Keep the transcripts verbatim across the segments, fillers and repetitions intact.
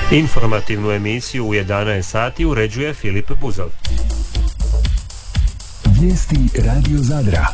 Informativnu emisiju u jedanaest sati uređuje Filip Buzov. Vijesti Radio Zadra.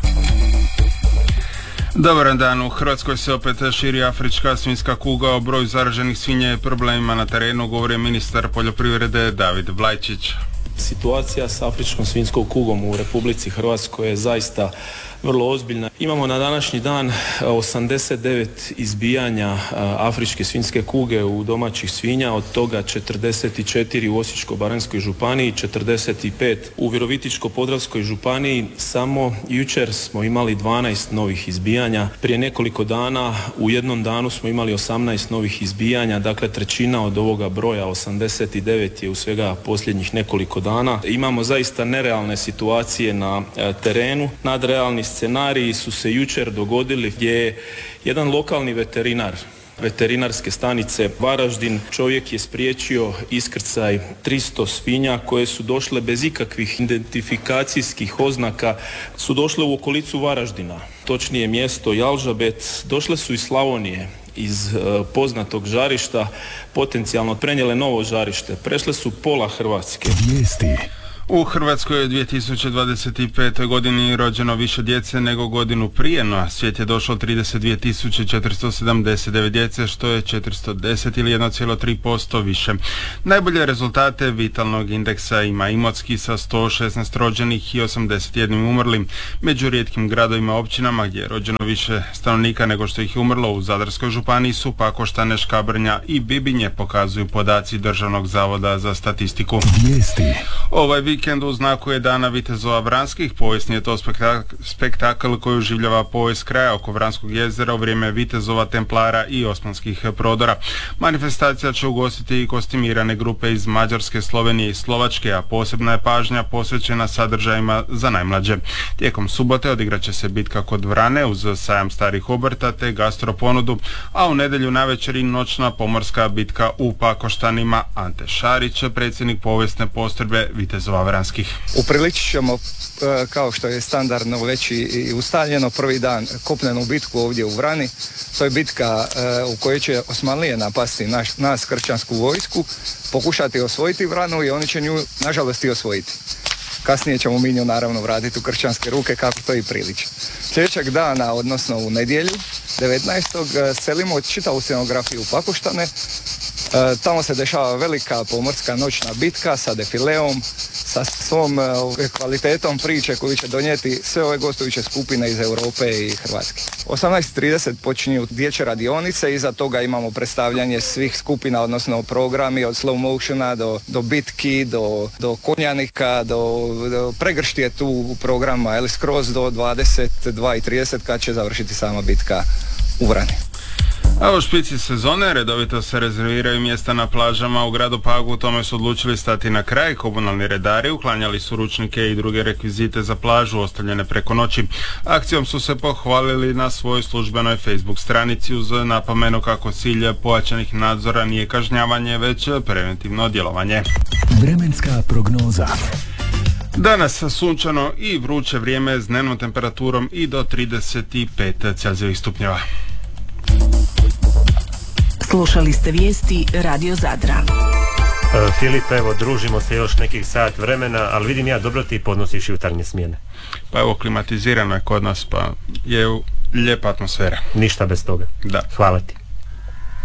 Dobar dan, u Hrvatskoj se opet širi afrička svinjska kuga. O broju zaraženih svinja i problemima na terenu govori ministar poljoprivrede David Vlajčić. Situacija s afričkom svinjskom kugom u Republici Hrvatskoj je zaista vrlo ozbiljna. Imamo na današnji dan osamdeset devet izbijanja afričke svinjske kuge u domaćih svinja, od toga četrdeset četiri u Osječko-baranjskoj županiji, četrdeset pet u Virovitičko-podravskoj županiji. Samo jučer smo imali dvanaest novih izbijanja. Prije nekoliko dana u jednom danu smo imali osamnaest novih izbijanja, dakle trećina od ovoga broja, osamdeset devet, je u svega posljednjih nekoliko dana. Imamo zaista nerealne situacije na terenu. Nadrealni scenariji su se jučer dogodili gdje je jedan lokalni veterinar veterinarske stanice Varaždin, čovjek je spriječio iskrcaj tristo svinja koje su došle bez ikakvih identifikacijskih oznaka, su došle u okolicu Varaždina, točnije mjesto Jalžabet. Došle su iz Slavonije, iz uh, poznatog žarišta, potencijalno prenijele novo žarište. Prešle su pola Hrvatske. Vijesti. U Hrvatskoj je u dvije tisuće dvadeset petoj godini rođeno više djece nego godinu prije, na svijet je došlo trideset dvije tisuće četiristo sedamdeset devet djece, što je četiristo deset ili jedan zarez tri posto više. Najbolje rezultate vitalnog indeksa ima Imotski sa sto šesnaest rođenih i osamdeset jedan umrlim. Među rijetkim gradovima i općinama gdje je rođeno više stanovnika nego što ih je umrlo u Zadarskoj županiji su Pakoštane, Škabrnja i Bibinje, pokazuju podaci Državnog zavoda za statistiku. Vijesti. Ovaj vikend u znaku je Dana vitezova Vranskih. Povijesni je to spektakl, spektakl koji oživljava povijest kraja oko Vranskog jezera u vrijeme vitezova, templara i osmanskih prodora. Manifestacija će ugostiti i kostimirane grupe iz Mađarske, Slovenije i Slovačke, a posebna je pažnja posvećena sadržajima za najmlađe. Tijekom subote odigrat će se bitka kod Vrane uz sajam starih obrta te gastroponudu, a u nedjelju navečer i noćna pomorska bitka u Pakoštanima. Ante Šarić, predsjednik povijesne postrojbe vitezova Vranskih. Upriličit ćemo, kao što je standardno već i ustaljeno, prvi dan kopnenu bitku ovdje u Vrani. To je bitka u kojoj će Osmanlije napasti naš, nas kršćansku vojsku, pokušati osvojiti Vranu i oni će nju nažalost i osvojiti. Kasnije ćemo mi nju naravno vratiti u kršćanske ruke kako to i priliči. Sljedećeg dana, odnosno u nedjelju, devetnaestog selimo čitavu scenografiju u Pakoštane. E, tamo se dešava velika pomorska noćna bitka sa defileom, sa svom e, kvalitetom priče koju će donijeti sve ove gostujuće skupine iz Europe i Hrvatske. osamnaest trideset počinju dječje radionice, iza toga imamo predstavljanje svih skupina, odnosno programi od slow motiona do, do bitki, do, do konjanika, do, do pregršti je tu programa, ali skroz do dvadeset dva i trideset kad će završiti sama bitka u Vrani. A u špici sezone redovito se rezerviraju mjesta na plažama u gradu Pagu. U tome su odlučili stati na kraj. Komunalni redari uklanjali su ručnike i druge rekvizite za plažu ostavljene preko noći. Akcijom su se pohvalili na svojoj službenoj Facebook stranici uz napomenu kako cilj pojačanih nadzora nije kažnjavanje, već preventivno djelovanje. Vremenska prognoza. Danas sunčano i vruće vrijeme s dnevnom temperaturom i do trideset pet celzijevih stupnjeva. Slušali ste vijesti Radio Zadra. E, Filip, evo, družimo se još nekih sat vremena, ali vidim ja, dobro ti podnosiš jutarnje smjene. Pa evo, klimatizirano je kod nas, pa je lijepa atmosfera. Ništa bez toga. Da. Hvala ti.